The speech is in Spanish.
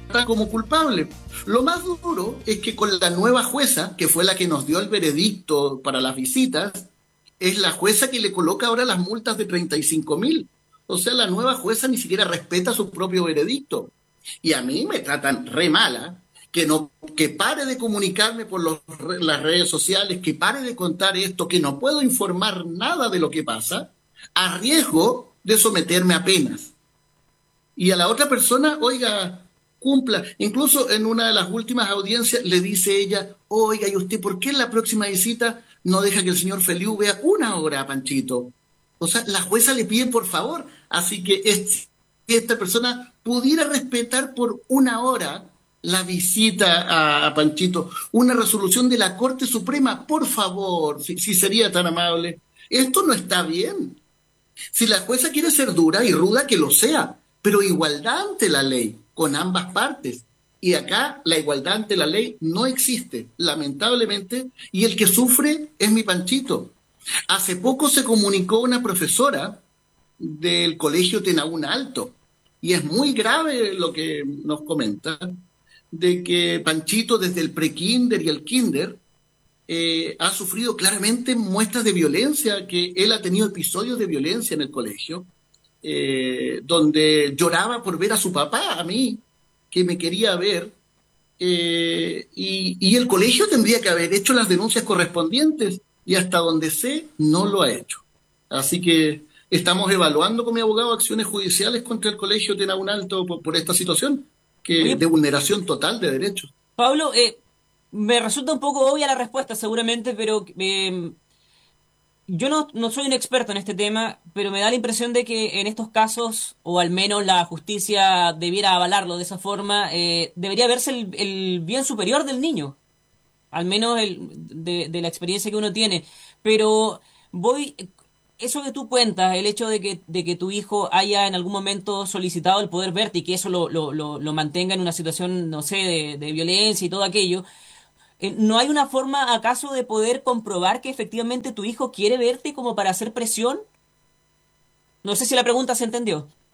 trata como culpable. Lo más duro es que con la nueva jueza, que fue la que nos dio el veredicto para las visitas, es la jueza que le coloca ahora las multas de 35.000. O sea, la nueva jueza ni siquiera respeta su propio veredicto. Y a mí me tratan re mala, que no, que pare de comunicarme por las redes sociales, que pare de contar esto, que no puedo informar nada de lo que pasa, a riesgo de someterme a penas. Y a la otra persona, oiga, cumpla. Incluso en una de las últimas audiencias le dice ella, oiga, ¿y usted por qué en la próxima visita no deja que el señor Feliu vea una hora a Panchito? O sea, la jueza le pide por favor. Así que si esta persona pudiera respetar por una hora la visita a Panchito, una resolución de la Corte Suprema, por favor, si sería tan amable. Esto no está bien. Si la jueza quiere ser dura y ruda, que lo sea, pero igualdad ante la ley, con ambas partes. Y acá la igualdad ante la ley no existe, lamentablemente, y el que sufre es mi Panchito. Hace poco se comunicó una profesora del colegio Tenaún Alto, y es muy grave lo que nos comenta, de que Panchito desde el prekinder y el kinder ha sufrido claramente muestras de violencia, que él ha tenido episodios de violencia en el colegio, donde lloraba por ver a su papá, a mí, que me quería ver, y el colegio tendría que haber hecho las denuncias correspondientes, y hasta donde sé, no lo ha hecho. Así que estamos evaluando con mi abogado acciones judiciales contra el colegio Tenaún Alto por esta situación Oye, de vulneración total de derechos. Pablo, me resulta un poco obvia la respuesta seguramente, pero yo no soy un experto en este tema, pero me da la impresión de que en estos casos, o al menos la justicia debiera avalarlo de esa forma, debería verse el bien superior del niño, al menos de la experiencia que uno tiene. Pero voy, eso que tú cuentas, el hecho de que tu hijo haya en algún momento solicitado el poder verte y que eso lo mantenga en una situación, no sé, de violencia y todo aquello. ¿No hay una forma acaso de poder comprobar que efectivamente tu hijo quiere verte como para hacer presión? No sé si la pregunta se entendió.